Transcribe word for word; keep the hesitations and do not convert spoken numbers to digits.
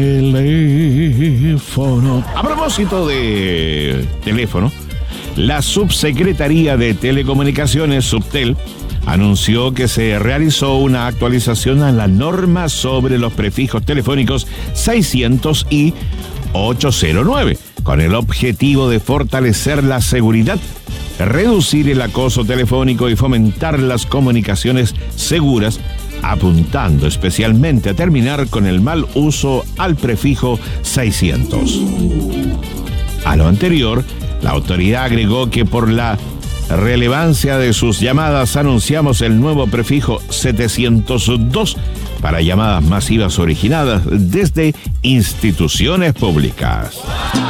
Teléfono. A propósito de teléfono, la Subsecretaría de Telecomunicaciones, Subtel, anunció que se realizó una actualización a la norma sobre los prefijos telefónicos seiscientos y ochocientos nueve, con el objetivo de fortalecer la seguridad, reducir el acoso telefónico y fomentar las comunicaciones seguras, apuntando especialmente a terminar con el mal uso al prefijo seiscientos. A lo anterior, la autoridad agregó que por la relevancia de sus llamadas anunciamos el nuevo prefijo setecientos dos para llamadas masivas originadas desde instituciones públicas.